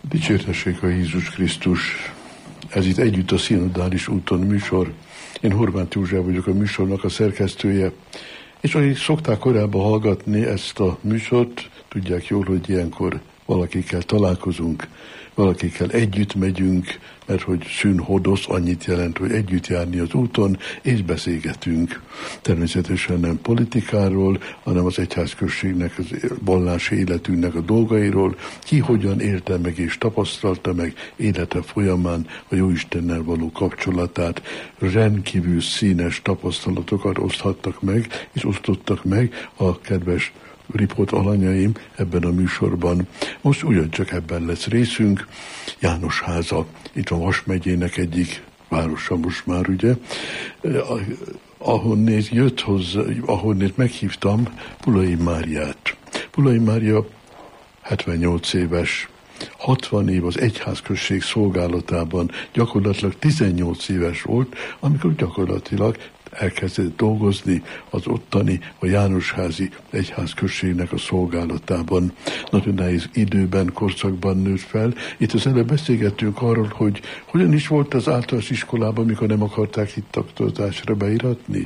Dicsértessék a Jézus Krisztus! Ez itt Együtt a Szinodális úton műsor. Én Horváth József vagyok, a műsornak a szerkesztője. És akik szokták korábban hallgatni ezt a műsort, tudják jól, hogy ilyenkor valakikkel találkozunk, valakikkel együtt megyünk, mert hogy szűnhodosz annyit jelent, hogy együtt járni az úton, és beszélgetünk. Természetesen nem politikáról, hanem az egyházközségnek, az vallási életünknek a dolgairól, ki hogyan élte meg és tapasztalta meg élete folyamán a Jóistennel való kapcsolatát. Rendkívül színes tapasztalatokat oszthattak meg, és osztottak meg a kedves riport alanyaim ebben a műsorban. Most ugyancsak ebben lesz részünk. Jánosháza, itt a Vas megyének egyik városa most már, ugye, ahonnét jött hozzá, ahonnét meghívtam Pulai Máriát. Pulai Mária 78 éves, 60 év az egyházközség szolgálatában, gyakorlatilag 18 éves volt, amikor gyakorlatilag elkezdett dolgozni az ottani, a Jánosházi egyházközségnek a szolgálatában. Nagyon nehéz időben, korszakban nőtt fel. Itt az előbb beszélgettünk arról, hogy hogyan is volt az általános iskolában, amikor nem akarták hittartozásra beiratni?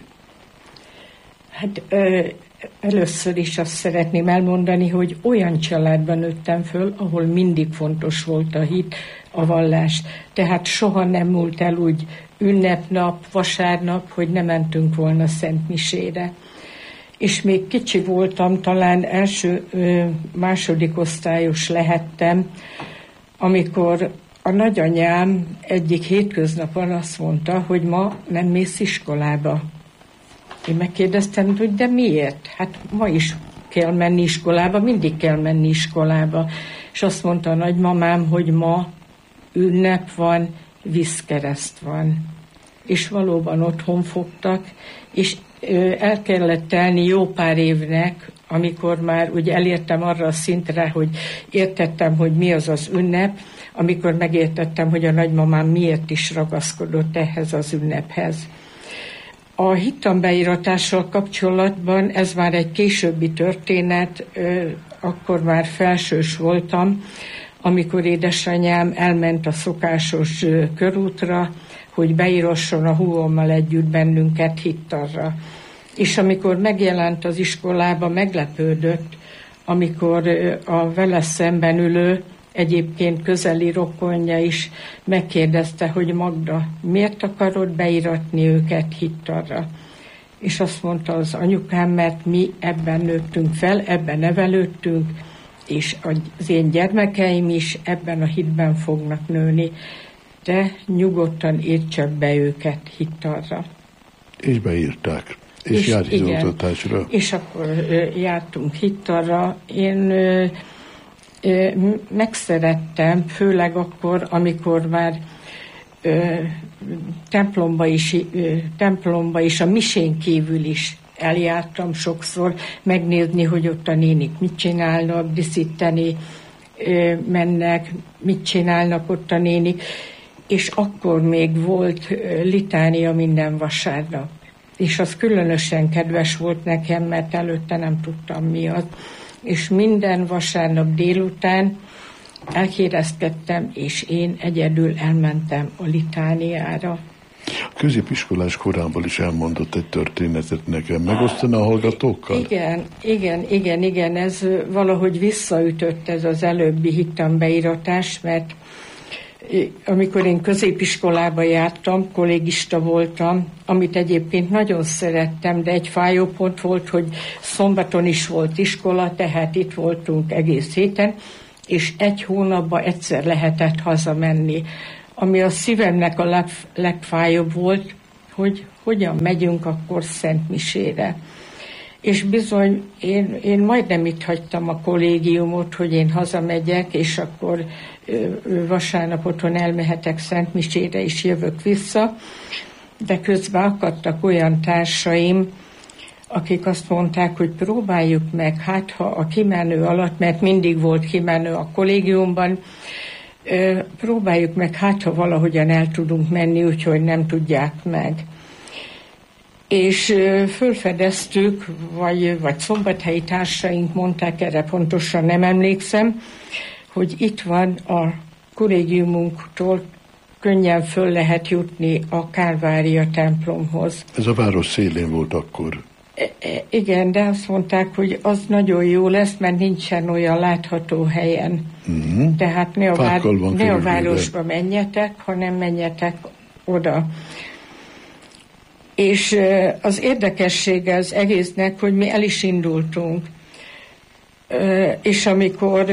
Hát először is azt szeretném elmondani, hogy olyan családban nőttem föl, ahol mindig fontos volt a hit, a vallás. Tehát soha nem múlt el úgy ünnepnap, vasárnap, hogy nem mentünk volna szentmisére. És még kicsi voltam, talán második osztályos lehettem, amikor a nagyanyám egyik hétköznapon azt mondta, hogy ma nem mész iskolába. Én megkérdeztem, hogy de miért? Hát ma is kell menni iskolába, mindig kell menni iskolába. És azt mondta a nagymamám, hogy ma ünnep van, vízkereszt van. És valóban otthon fogtak, és el kellett telni jó pár évnek, amikor már ugye elértem arra a szintre, hogy értettem, hogy mi az az ünnep, amikor megértettem, hogy a nagymamám miért is ragaszkodott ehhez az ünnephez. A hittanbeiratással kapcsolatban ez már egy későbbi történet, akkor már felsős voltam, amikor édesanyám elment a szokásos körútra, hogy beírasson a húgommal együtt bennünket hittarra. És amikor megjelent az iskolába, meglepődött, amikor a vele szemben ülő, egyébként közeli rokonja is megkérdezte, hogy Magda, miért akarod beiratni őket hittarra? És azt mondta az anyukám, mert mi ebben nőttünk fel, ebben nevelődtünk, és az én gyermekeim is ebben a hitben fognak nőni, de nyugodtan írd csak be őket hittarra. És beírták, és járt hitoktatásra. És akkor jártunk hittarra. Én megszerettem, főleg akkor, amikor már templomba is, a misén kívül is eljártam sokszor, megnézni, hogy ott a nénik mit csinálnak, díszíteni mennek, mit csinálnak ott a nénik, és akkor még volt litánia minden vasárnap. És az különösen kedves volt nekem, mert előtte nem tudtam mi az. És minden vasárnap délután elkérezkedtem, és én egyedül elmentem a litániára. A középiskolás korában is elmondott egy történetet nekem. Megosztaná a hallgatókkal? Igen, ez valahogy visszaütött ez az előbbi hittanbeiratás, mert amikor én középiskolába jártam, kollégista voltam, amit egyébként nagyon szerettem, de egy fájó pont volt, hogy szombaton is volt iskola, tehát itt voltunk egész héten, és egy hónapban egyszer lehetett hazamenni. Ami a szívemnek a legfájóbb volt, hogy hogyan megyünk akkor szentmisére. És bizony, én majdnem itt hagytam a kollégiumot, hogy én hazamegyek, és akkor vasárnap otthon elmehetek szentmisére, és jövök vissza. De közben akadtak olyan társaim, akik azt mondták, hogy próbáljuk meg, hát ha a kimenő alatt, mert mindig volt kimenő a kollégiumban, próbáljuk meg, hát ha valahogyan el tudunk menni, úgyhogy nem tudják meg. És fölfedeztük, vagy szombathelyi társaink mondták, erre pontosan nem emlékszem, hogy itt van a kollégiumunktól könnyen föl lehet jutni a Kálvária templomhoz. Ez a város szélén volt akkor. Igen, de azt mondták, hogy az nagyon jó lesz, mert nincsen olyan látható helyen. Tehát ne a városba menjetek, hanem menjetek oda. És az érdekessége az egésznek, hogy mi el is indultunk. És amikor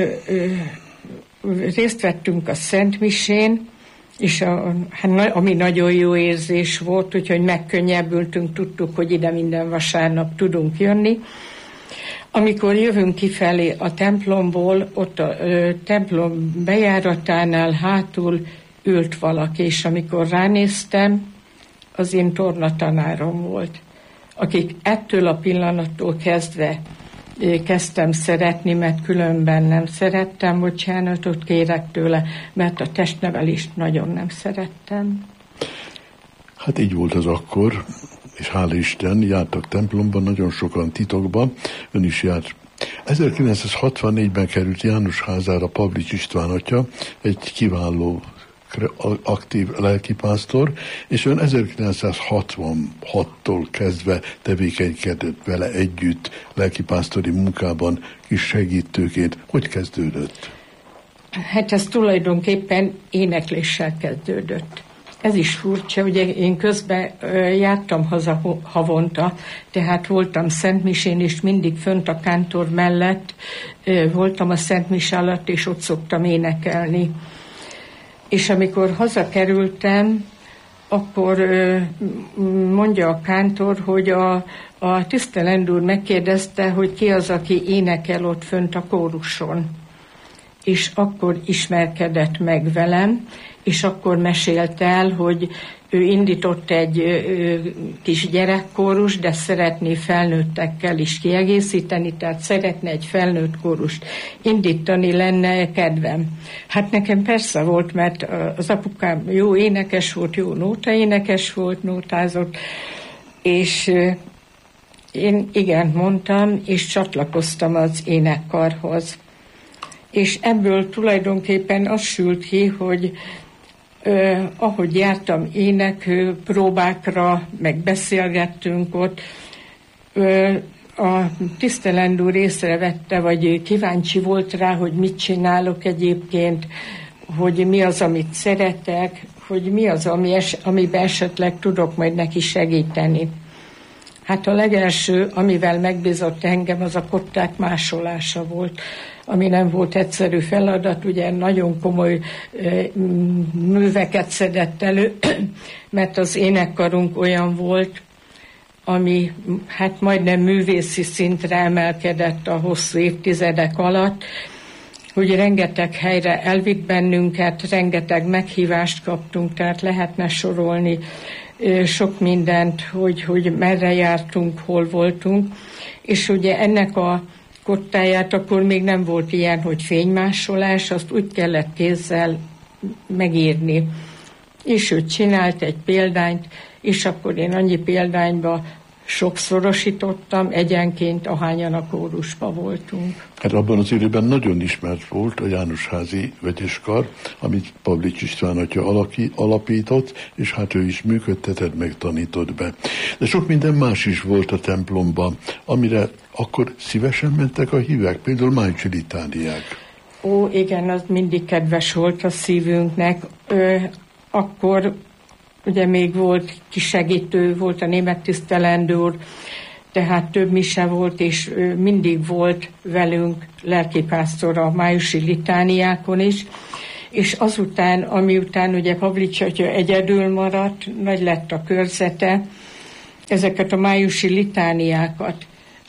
részt vettünk a Szentmisén, és ami nagyon jó érzés volt, úgyhogy megkönnyebbültünk, tudtuk, hogy ide minden vasárnap tudunk jönni. Amikor jövünk kifelé a templomból, ott a templom bejáratánál hátul ült valaki, és amikor ránéztem, az én tornatanárom volt, akik ettől a pillanattól kezdve kezdtem szeretni, mert különben nem szerettem, bocsánatot kérek tőle, mert a testnevelést nagyon nem szerettem. Hát így volt az akkor, és hála Isten, jártak templomban, nagyon sokan titokban, ön is járt. 1964-ben került János házára Pavlics István atya, egy kiváló aktív lelkipásztor, és ön 1966-tól kezdve tevékenykedett vele együtt lelkipásztori munkában, kis segítőként. Hogy kezdődött? Hát ez tulajdonképpen énekléssel kezdődött. Ez is furcsa, ugye én közben jártam haza havonta, tehát voltam Szentmisén is, mindig fönt a kántor mellett, voltam a Szentmise alatt, és ott szoktam énekelni. És amikor hazakerültem, akkor mondja a kántor, hogy a tisztelendő úr megkérdezte, hogy ki az, aki énekel ott fönt a kóruson. És akkor ismerkedett meg velem, és akkor mesélt el, hogy ő indított egy kis gyerekkórus, de szeretné felnőttekkel is kiegészíteni, tehát szeretne egy felnőtt kórust indítani, lenne kedvem. Hát nekem persze volt, mert az apukám jó énekes volt, jó nótaénekes volt, nótázott, és én igen mondtam, és csatlakoztam az énekkarhoz. És ebből tulajdonképpen az sült ki, hogy ahogy jártam próbákra, meg beszélgettünk ott, a tisztelendő úr észrevette, vagy kíváncsi volt rá, hogy mit csinálok egyébként, hogy mi az, amit szeretek, hogy mi az, amiben esetleg tudok majd neki segíteni. Hát a legelső, amivel megbízott engem, az a kották másolása volt, ami nem volt egyszerű feladat, ugye nagyon komoly műveket szedett elő, mert az énekkarunk olyan volt, ami hát majdnem művészi szintre emelkedett a hosszú évtizedek alatt, hogy rengeteg helyre elvitt bennünket, rengeteg meghívást kaptunk, tehát lehetne sorolni sok mindent, hogy merre jártunk, hol voltunk, és ugye ennek a kottáját akkor még nem volt ilyen, hogy fénymásolás, azt úgy kellett kézzel megírni. És ő csinált egy példányt, és akkor én annyi példányba sokszorosítottam, egyenként ahányan a kórusba voltunk. Hát abban az időben nagyon ismert volt a Jánosházi vegyeskar, amit Pavlics István atya alapított, és hát ő is működtetett, meg tanított be. De sok minden más is volt a templomban, amire akkor szívesen mentek a hívek, például májusi litániák. Ó, igen, az mindig kedves volt a szívünknek. Akkor ugye még volt kisegítő, volt a német tisztelendő úr, tehát több mise volt, és mindig volt velünk lelkipásztor a májusi litániákon is, és azután, amiután ugye Pavlics atya egyedül maradt, nagy lett a körzete, ezeket a májusi litániákat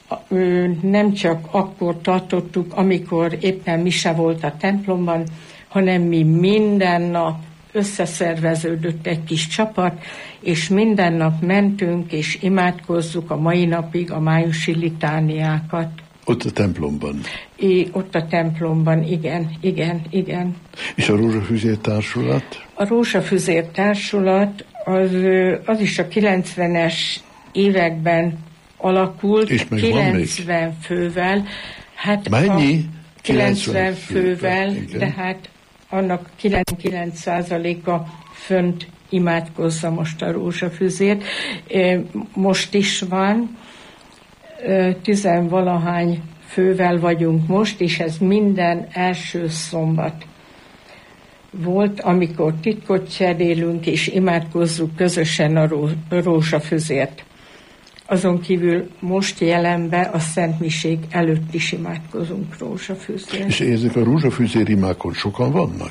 nem csak akkor tartottuk, amikor éppen mise volt a templomban, hanem mi minden nap összeszerveződött egy kis csapat, és minden nap mentünk, és imádkozzuk a mai napig a májusi litániákat. Ott a templomban? Ott a templomban, igen. És a Rózsafüzér Társulat? A Rózsafüzér Társulat az is a 90-es években alakult, és 90 fővel. Hát mennyi? 90 fővel, igen. de hát annak 99%-a fönt imádkozza most a rózsafüzért. Most is van, 10-valahány fővel vagyunk most, és ez minden első szombat volt, amikor titkot cserélünk, és imádkozzuk közösen a rózsafüzért. Azon kívül most jelenben a szentmiség előtt is imádkozunk rózsafüzért. És ezek a rózsafűzér imákon sokan vannak?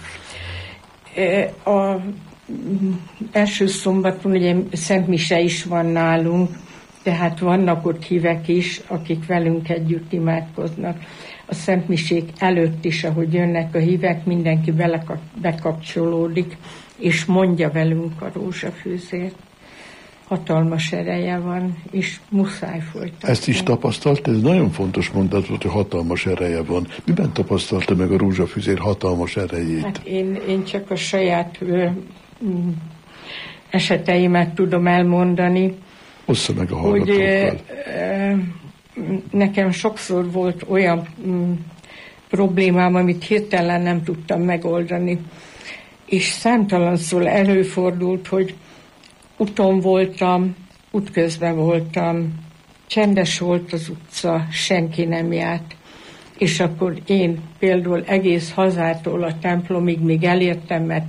A első szombaton ugye szentmise is van nálunk, tehát vannak ott hívek is, akik velünk együtt imádkoznak. A szentmisék előtt is, ahogy jönnek a hívek, mindenki bekapcsolódik, és mondja velünk a rózsafűzért. Hatalmas ereje van, és muszáj folytatni. Ezt is tapasztalt? Ez nagyon fontos mondat volt, hogy hatalmas ereje van. Miben tapasztalta meg a rózsafüzér hatalmas erejét? Hát én csak a saját eseteimet tudom elmondani. Ossza meg a hallgatókkal. Hogy nekem sokszor volt olyan problémám, amit hirtelen nem tudtam megoldani. És számtalanszor előfordult, hogy úton voltam, útközben voltam, csendes volt az utca, senki nem járt. És akkor én például egész hazától a templomig még elértem, mert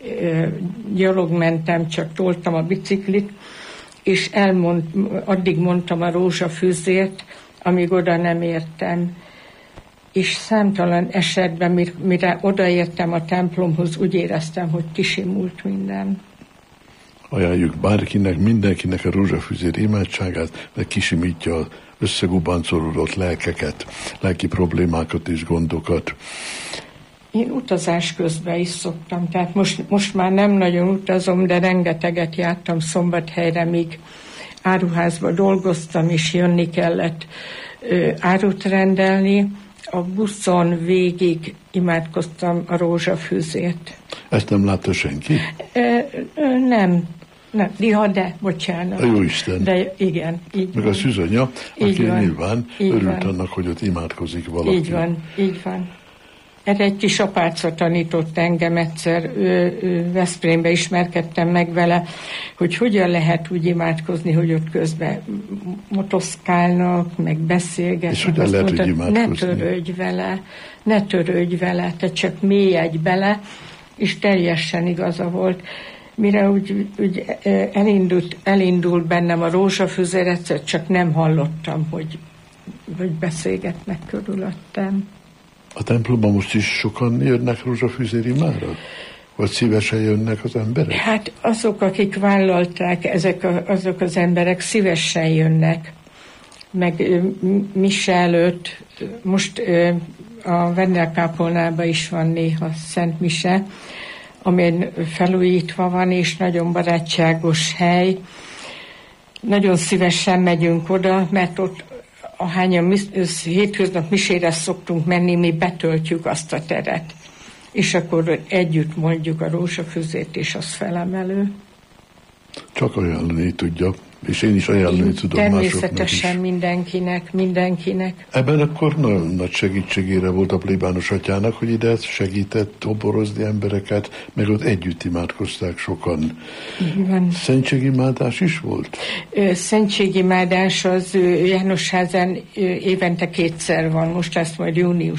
gyalog mentem, csak toltam a biciklit, és addig mondtam a rózsafűzért, amíg oda nem értem. És számtalan esetben, mire odaértem a templomhoz, úgy éreztem, hogy kisimult minden. Ajánljuk bárkinek, mindenkinek a rózsafűzér imádságát, mert kisimítja az összegubancolódott lelkeket, lelki problémákat és gondokat. Én utazás közben is szoktam, tehát most már nem nagyon utazom, de rengeteget jártam Szombathelyre, míg áruházba dolgoztam, és jönni kellett árut rendelni. A buszon végig imádkoztam a rózsafűzért. Ezt nem látta senki? Nem, de bocsánat. A Jóisten. De igen, így meg van. A szűzanya, aki van. nyilván Így örült van. annak, hogy ott imádkozik valaki. Így van. Erre egy kis apáca tanított engem egyszer, Veszprémbe ismerkedtem meg vele, hogy hogyan lehet úgy imádkozni, hogy ott közben motoszkálnak, meg beszélgetnek. És hogyan lehet úgy imádkozni? Ne törődj vele, te csak mélyedj bele, és teljesen igaza volt. Mire úgy elindult bennem a rózsafűzér, egyszer csak nem hallottam, hogy beszélgetnek körülöttem. A templomban most is sokan jönnek rózsafűzér imára? Vagy szívesen jönnek az emberek? Hát azok, akik vállalták, azok az emberek szívesen jönnek. Meg mise előtt, most a Vendel-kápolnában is van néha Szent Mise, amin felújítva van, és nagyon barátságos hely. Nagyon szívesen megyünk oda, mert ott ahányan hétköznap misére szoktunk menni, mi betöltjük azt a teret. És akkor együtt mondjuk a rózsafűzét, és az felemelő. Csak ajánlani tudja, és én is ajánlani tudom másoknak is. Természetesen mindenkinek. Ebben akkor nagyon nagy segítségére volt a plébános atyának, hogy ide segített toborozni embereket, meg ott együtt imádkozták sokan. Szentségimádás is volt? Szentségimádás az Jánosházán évente 2-szer van, most lesz majd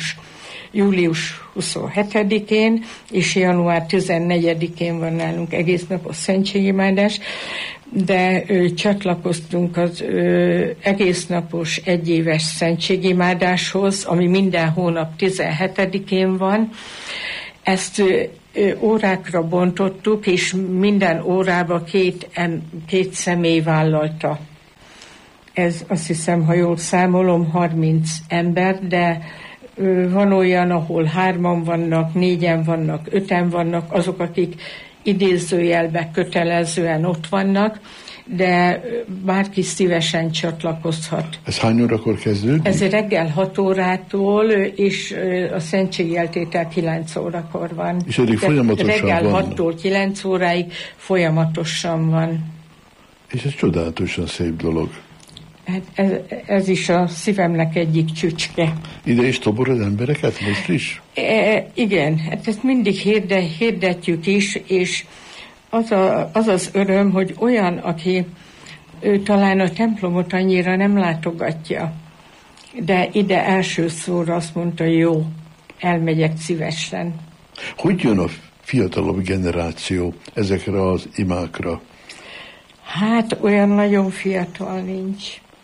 július 27-én, és január 14-én van nálunk egész napos szentségimádás, de csatlakoztunk az egésznapos egyéves szentségimádáshoz, ami minden hónap 17-én van. Ezt órákra bontottuk, és minden órába két személy vállalta. Ez azt hiszem, ha jól számolom, 30 ember, de van olyan, ahol 3-an vannak, 4-en vannak, 5-en vannak, azok, akik idézőjelben kötelezően ott vannak, de bárki szívesen csatlakozhat. Ez hány órakor kezdődik? Ez reggel 6 órától, és a szentségjeltétel 9 órakor van. És eddig folyamatosan reggel van? 6-tól 9 óráig folyamatosan van. És ez csodálatosan szép dolog. Hát ez is a szívemnek egyik csücske. Ide is toborod embereket most is? Igen, hát ezt mindig hirdetjük is, és az öröm, hogy olyan, aki ő talán a templomot annyira nem látogatja, de ide első szóra azt mondta, jó, elmegyek szívesen. Hogy jön a fiatalabb generáció ezekre az imákra? Hát olyan nagyon fiatal nincs.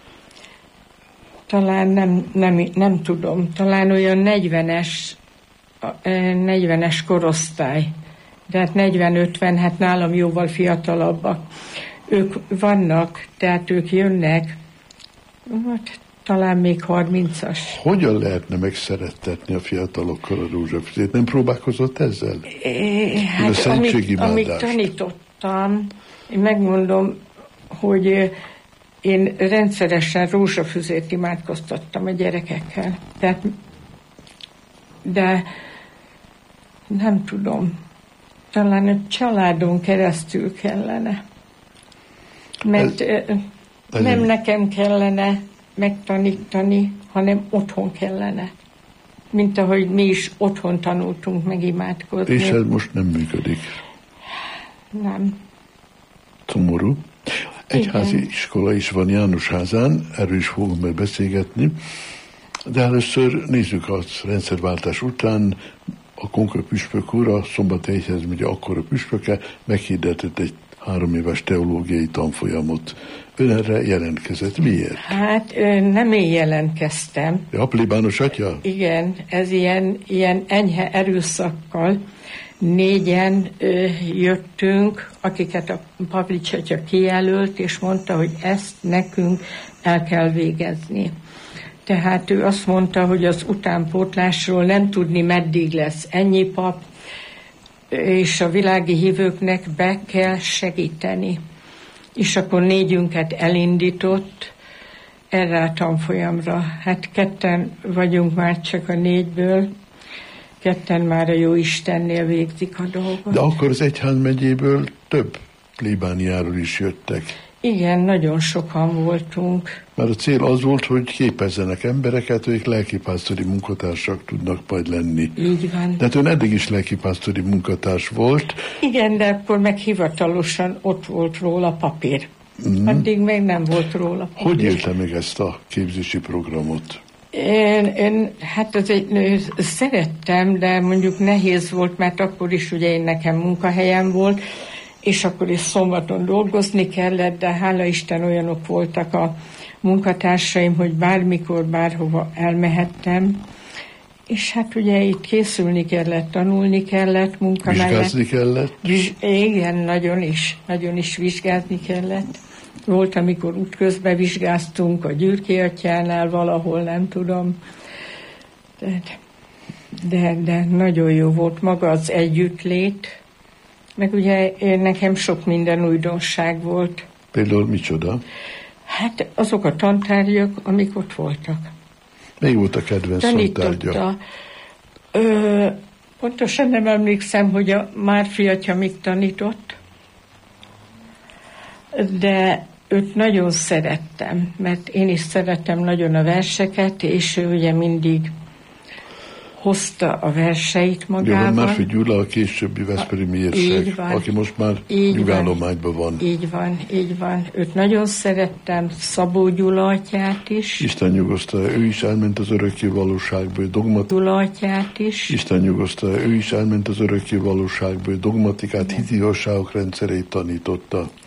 Talán nem tudom, talán olyan 40-es korosztály, de hát 40-50, hát nálam jóval fiatalabbak. Ők vannak, tehát ők jönnek, hát, talán még 30-as. Hogyan lehetne megszerettetni a fiatalokkal a rózsafüzét? Nem próbálkozott ezzel? Hát amit tanítottam, én megmondom, hogy én rendszeresen rózsafüzét imádkoztattam a gyerekekkel. De nem tudom, talán a családon keresztül kellene. Mert nem nekem kellene megtanítani, hanem otthon kellene. Mint ahogy mi is otthon tanultunk meg imádkozni. És ez most nem működik? Nem. Szomorú. Egyházi iskola is van Jánosházán, erről is fogunk meg beszélgetni, de először nézzük a rendszerváltás után a Konka püspök úr, a Szombati Egyházmegye akkora püspöke meghirdetett egy 3 éves teológiai tanfolyamot. Ön erre jelentkezett. Miért? Hát nem én jelentkeztem. A plébános atya? Igen, ez ilyen enyhe erőszakkal. 4-en jöttünk, akiket a Pavlics atya kijelölt, és mondta, hogy ezt nekünk el kell végezni. Tehát ő azt mondta, hogy az utánpótlásról nem tudni, meddig lesz ennyi pap, és a világi hívőknek be kell segíteni. És akkor 4-ünket elindított erre a tanfolyamra. Hát 2 vagyunk már csak a 4-ből, 2 már a Jóistennél végzik a dolgot. De akkor az egyházmegyéből több plébániáról is jöttek. Igen, nagyon sokan voltunk. Mert a cél az volt, hogy képezzenek embereket, hogy lelkipásztori munkatársak tudnak majd lenni. Így van. Tehát ön eddig is lelkipásztori munkatárs volt. Igen, de akkor meg hivatalosan ott volt róla papír. Addig még nem volt róla papír. Hogy élte meg ezt a képzési programot? Hát szerettem, de mondjuk nehéz volt, mert akkor is ugye nekem munkahelyem volt, és akkor is szombaton dolgozni kellett, de hála Isten olyanok voltak a munkatársaim, hogy bármikor, bárhova elmehettem. És hát ugye itt készülni kellett, tanulni kellett, munka mellett. Vizsgázni kellett? Igen, nagyon is vizsgázni kellett. Volt, amikor útközben vizsgáztunk a Gyürki atyánál valahol, nem tudom. De nagyon jó volt maga az együttlét. Meg ugye nekem sok minden újdonság volt. Például micsoda? Hát azok a tantárgyak, amik ott voltak. Melyik volt a kedvenc tantárgya? Pontosan nem emlékszem, hogy a Márfi atya még tanított, de őt nagyon szerettem, mert én is szerettem nagyon a verseket, és ő ugye mindig hozta a verseit magával. Jó, Márfi Gyula, a későbbi veszprémi mérsek, aki most már nyugállományban van. Így van. Őt nagyon szerettem, Szabó Gyula atyát is. Isten nyugosztalja, ő is elment az örökké valóságba, Gyula atyát is. Isten nyugosztalja, ő is elment az örökké valóságba, dogmatikát, hit igazságok rendszerét tanította.